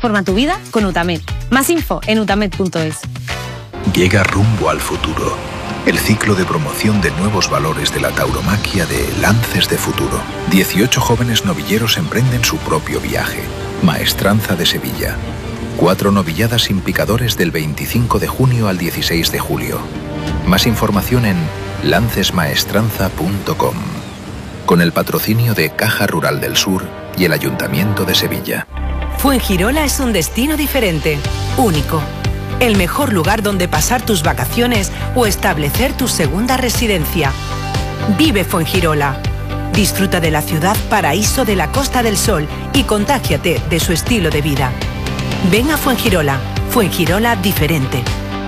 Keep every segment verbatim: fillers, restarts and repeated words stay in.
Transforma tu vida con Utamed. Más info en utamed punto es. Llega Rumbo al Futuro, el ciclo de promoción de nuevos valores de la tauromaquia de Lances de Futuro. dieciocho jóvenes novilleros emprenden su propio viaje. Maestranza de Sevilla. Cuatro novilladas sin picadores del veinticinco de junio al dieciséis de julio. Más información en lances maestranza punto com. Con el patrocinio de Caja Rural del Sur y el Ayuntamiento de Sevilla. Fuengirola es un destino diferente, único. El mejor lugar donde pasar tus vacaciones o establecer tu segunda residencia. Vive Fuengirola. Disfruta de la ciudad paraíso de la Costa del Sol y contágiate de su estilo de vida. Ven a Fuengirola. Fuengirola diferente.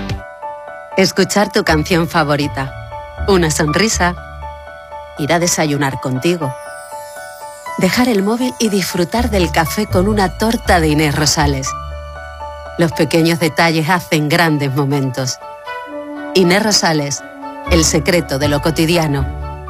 Escuchar tu canción favorita. Una sonrisa. Ir a desayunar contigo. Dejar el móvil y disfrutar del café con una torta de Inés Rosales. Los pequeños detalles hacen grandes momentos. Inés Rosales, el secreto de lo cotidiano.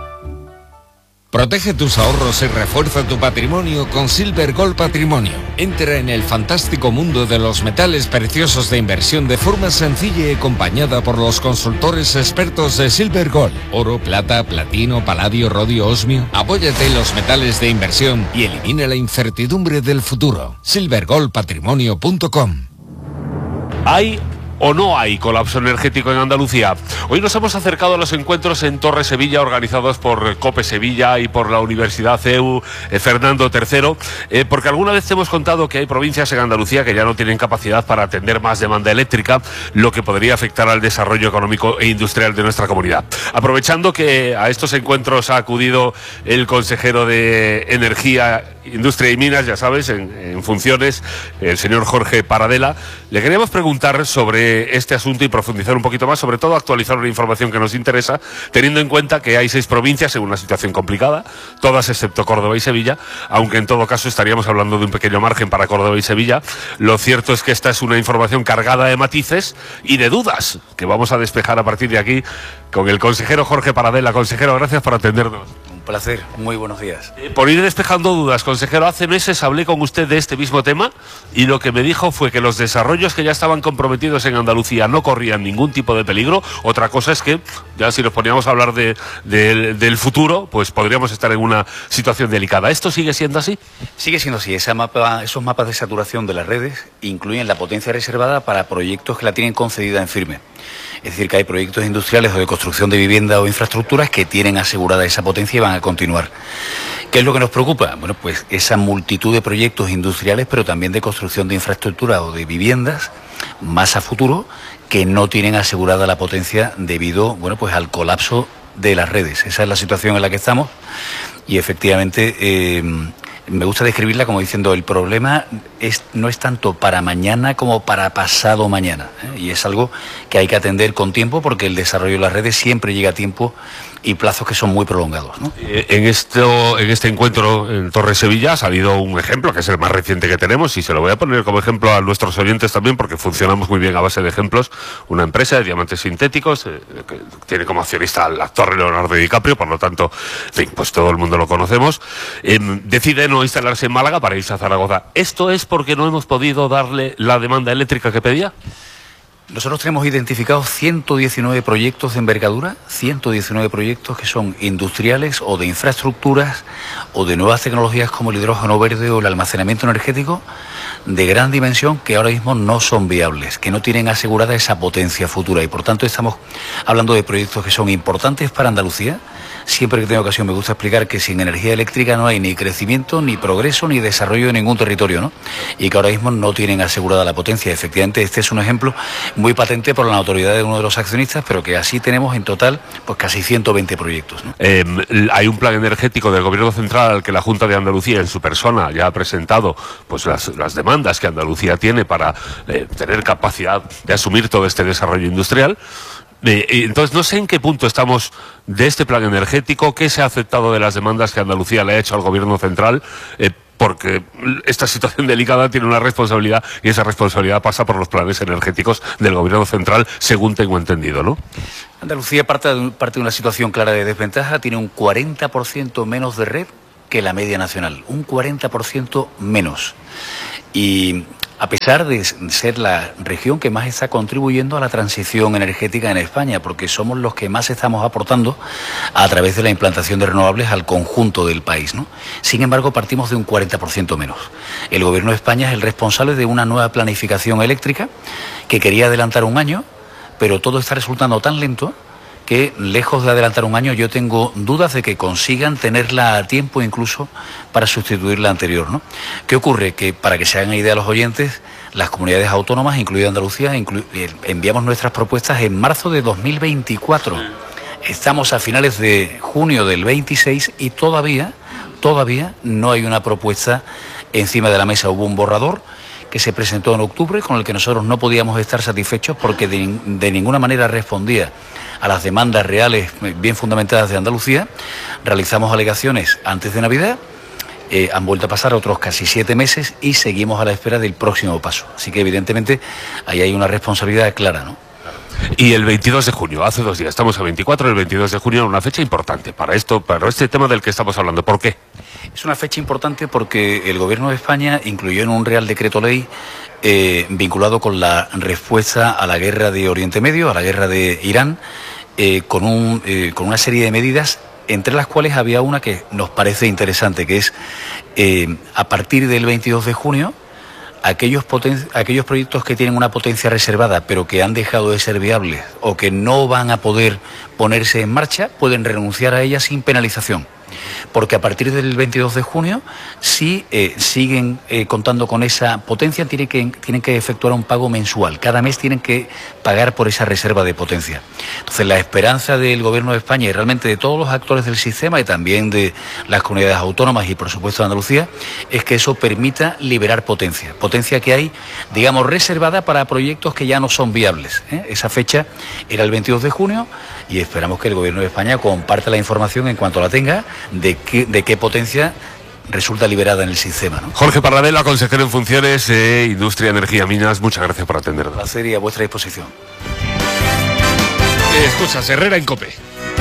Protege tus ahorros y refuerza tu patrimonio con Silver Gold Patrimonio. Entra en el fantástico mundo de los metales preciosos de inversión de forma sencilla y acompañada por los consultores expertos de Silver Gold. Oro, plata, platino, paladio, rodio, osmio. Apóyate en los metales de inversión y elimina la incertidumbre del futuro. silver gold patrimonio punto com. ¿Hay o no hay colapso energético en Andalucía? Hoy nos hemos acercado a los encuentros en Torre Sevilla organizados por COPE Sevilla y por la Universidad C E U eh, Fernando tercero, eh, porque alguna vez te hemos contado que hay provincias en Andalucía que ya no tienen capacidad para atender más demanda eléctrica, lo que podría afectar al desarrollo económico e industrial de nuestra comunidad. Aprovechando que a estos encuentros ha acudido el consejero de Energía, Industria y Minas, ya sabes, en, en funciones, el señor Jorge Paradela, le queríamos preguntar sobre este asunto y profundizar un poquito más, sobre todo actualizar una información que nos interesa, teniendo en cuenta que hay seis provincias en una situación complicada, todas excepto Córdoba y Sevilla, aunque en todo caso estaríamos hablando de un pequeño margen para Córdoba y Sevilla. Lo cierto es que esta es una información cargada de matices y de dudas que vamos a despejar a partir de aquí con el consejero Jorge Paradela. Consejero, gracias por atendernos. Un placer, muy buenos días. Eh, por ir despejando dudas, consejero, hace meses hablé con usted de este mismo tema y lo que me dijo fue que los desarrollos que ya estaban comprometidos en Andalucía no corrían ningún tipo de peligro. Otra cosa es que, ya si nos poníamos a hablar de, de, del futuro, pues podríamos estar en una situación delicada. ¿Esto sigue siendo así? Sigue siendo así. Esa mapa, esos mapas de saturación de las redes incluyen la potencia reservada para proyectos que la tienen concedida en firme. Es decir, que hay proyectos industriales o de construcción de vivienda o infraestructuras que tienen asegurada esa potencia y van a continuar. ¿Qué es lo que nos preocupa? Bueno, pues esa multitud de proyectos industriales, pero también de construcción de infraestructura o de viviendas, más a futuro, que no tienen asegurada la potencia debido, bueno, pues al colapso de las redes. Esa es la situación en la que estamos y efectivamente eh, me gusta describirla como diciendo el problema es, no es tanto para mañana como para pasado mañana, ¿eh? Y es algo que hay que atender con tiempo porque el desarrollo de las redes siempre llega a tiempo y plazos que son muy prolongados, ¿no? En, esto, en este encuentro en Torre Sevilla ha salido un ejemplo que es el más reciente que tenemos y se lo voy a poner como ejemplo a nuestros oyentes también porque funcionamos muy bien a base de ejemplos. Una empresa de diamantes sintéticos eh, que tiene como accionista al actor Leonardo DiCaprio, por lo tanto, en fin, pues todo el mundo lo conocemos, eh, decide no instalarse en Málaga para irse a Zaragoza. ¿Esto es porque no hemos podido darle la demanda eléctrica que pedía? Nosotros tenemos identificados ciento diecinueve proyectos de envergadura, ciento diecinueve proyectos que son industriales o de infraestructuras o de nuevas tecnologías como el hidrógeno verde o el almacenamiento energético de gran dimensión que ahora mismo no son viables, que no tienen asegurada esa potencia futura y por tanto estamos hablando de proyectos que son importantes para Andalucía. Siempre que tengo ocasión me gusta explicar que sin energía eléctrica no hay ni crecimiento, ni progreso, ni desarrollo de ningún territorio, ¿no? Y que ahora mismo no tienen asegurada la potencia. Efectivamente, este es un ejemplo muy patente por la autoridad de uno de los accionistas, pero que así tenemos en total pues casi ciento veinte proyectos, ¿no? Eh, hay un plan energético del Gobierno Central al que la Junta de Andalucía en su persona ya ha presentado pues las, las demandas que Andalucía tiene para eh, tener capacidad de asumir todo este desarrollo industrial. Eh, entonces no sé en qué punto estamos de este plan energético, qué se ha aceptado de las demandas que Andalucía le ha hecho al Gobierno Central, eh, porque esta situación delicada tiene una responsabilidad y esa responsabilidad pasa por los planes energéticos del Gobierno Central, según tengo entendido, ¿no? Andalucía parte de, parte de una situación clara de desventaja, tiene un cuarenta por ciento menos de red que la media nacional, un cuarenta por ciento menos. Y a pesar de ser la región que más está contribuyendo a la transición energética en España, porque somos los que más estamos aportando a través de la implantación de renovables al conjunto del país, ¿no? Sin embargo, partimos de un cuarenta por ciento menos. El Gobierno de España es el responsable de una nueva planificación eléctrica que quería adelantar un año, pero todo está resultando tan lento que, lejos de adelantar un año, yo tengo dudas de que consigan tenerla a tiempo incluso para sustituir la anterior, ¿no? ¿Qué ocurre? Que, para que se hagan idea los oyentes, las comunidades autónomas, incluida Andalucía, inclu enviamos nuestras propuestas en marzo de dos mil veinticuatro. Estamos a finales de junio del veintiséis y todavía, todavía no hay una propuesta encima de la mesa. Hubo un borrador que se presentó en octubre con el que nosotros no podíamos estar satisfechos porque de, de ninguna manera respondía a las demandas reales bien fundamentadas de Andalucía. Realizamos alegaciones antes de Navidad, eh, han vuelto a pasar otros casi siete meses y seguimos a la espera del próximo paso. Así que evidentemente ahí hay una responsabilidad clara, ¿no? Y el veintidós de junio, hace dos días, estamos a veinticuatro, el veintidós de junio, una fecha importante para esto, para este tema del que estamos hablando. ¿Por qué? Es una fecha importante porque el Gobierno de España incluyó en un Real Decreto Ley eh, vinculado con la respuesta a la guerra de Oriente Medio, a la guerra de Irán, eh, con, un, eh, con una serie de medidas, entre las cuales había una que nos parece interesante, que es eh, a partir del veintidós de junio, aquellos, aquellos proyectos que tienen una potencia reservada pero que han dejado de ser viables o que no van a poder ponerse en marcha, pueden renunciar a ellas sin penalización. Porque a partir del veintidós de junio, si eh, siguen eh, contando con esa potencia, tienen que, tienen que efectuar un pago mensual. Cada mes tienen que pagar por esa reserva de potencia. Entonces, la esperanza del Gobierno de España y realmente de todos los actores del sistema y también de las comunidades autónomas y, por supuesto, de Andalucía, es que eso permita liberar potencia. Potencia que hay, digamos, reservada para proyectos que ya no son viables, ¿eh? Esa fecha era el veintidós de junio y esperamos que el Gobierno de España comparta la información en cuanto la tenga de qué, de qué potencia resulta liberada en el sistema, ¿no? Jorge Parravela, consejero en funciones de Industria, Energía, Minas, muchas gracias por atendernos. Un placer y a vuestra disposición. Eh, escuchas, Herrera en COPE.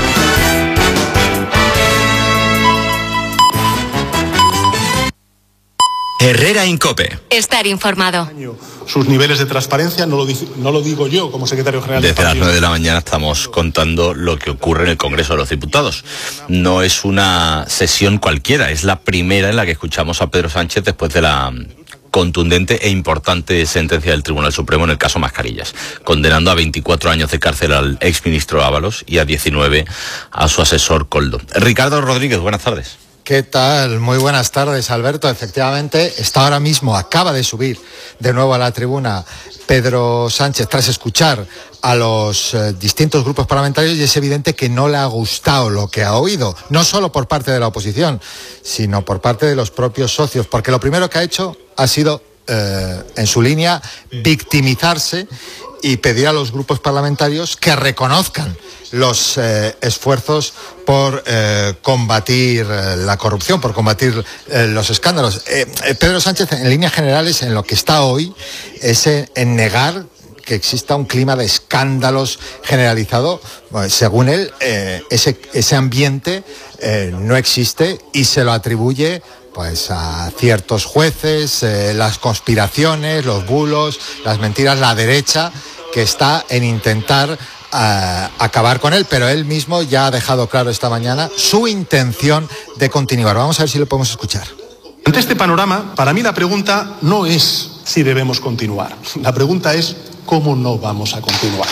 Herrera en COPE. Estar informado. Sus niveles de transparencia, no lo, no lo digo yo como secretario general. Desde las nueve de la mañana estamos contando lo que ocurre en el Congreso de los Diputados. No es una sesión cualquiera, es la primera en la que escuchamos a Pedro Sánchez después de la contundente e importante sentencia del Tribunal Supremo en el caso Mascarillas, condenando a veinticuatro años de cárcel al exministro Ábalos y a diecinueve a su asesor Koldo. Ricardo Rodríguez, buenas tardes. ¿Qué tal? Muy buenas tardes, Alberto. Efectivamente, está ahora mismo, acaba de subir de nuevo a la tribuna Pedro Sánchez tras escuchar a los eh, distintos grupos parlamentarios y es evidente que no le ha gustado lo que ha oído, no solo por parte de la oposición, sino por parte de los propios socios, porque lo primero que ha hecho ha sido, eh, en su línea, victimizarse y pedir a los grupos parlamentarios que reconozcan los eh, esfuerzos por eh, combatir eh, la corrupción, por combatir eh, los escándalos. Eh, eh, Pedro Sánchez, en líneas generales, en lo que está hoy, es en, en negar que exista un clima de escándalos generalizado. Bueno, según él, eh, ese, ese ambiente eh, no existe y se lo atribuye pues a ciertos jueces, eh, las conspiraciones, los bulos, las mentiras, la derecha que está en intentar uh, acabar con él, pero él mismo ya ha dejado claro esta mañana su intención de continuar. Vamos a ver si lo podemos escuchar. Ante este panorama, para mí la pregunta no es si debemos continuar. La pregunta es cómo no vamos a continuar.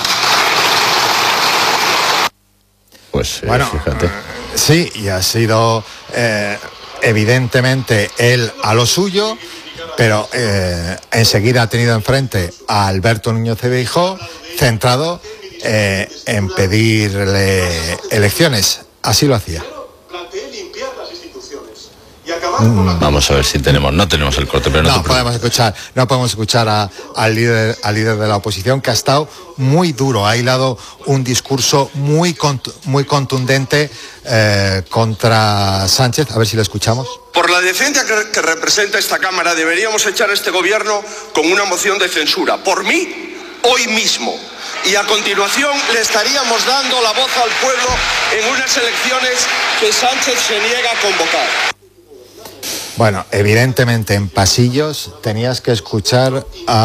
Pues eh, bueno, fíjate. Sí, y ha sido eh, evidentemente él a lo suyo, pero eh, enseguida ha tenido enfrente a Alberto Núñez Feijóo, centrado eh, en pedirle elecciones. Así lo hacía. Mm, vamos a ver si tenemos, no tenemos el corte, pero no, no podemos escuchar, no podemos escuchar a, al líder, al líder de la oposición, que ha estado muy duro, ha hilado un discurso muy cont muy contundente eh, contra Sánchez. A ver si lo escuchamos. Por la decencia que, que representa esta Cámara, deberíamos echar a este gobierno con una moción de censura. Por mí, hoy mismo. Y a continuación le estaríamos dando la voz al pueblo en unas elecciones que Sánchez se niega a convocar. Bueno, evidentemente en pasillos tenías que escuchar a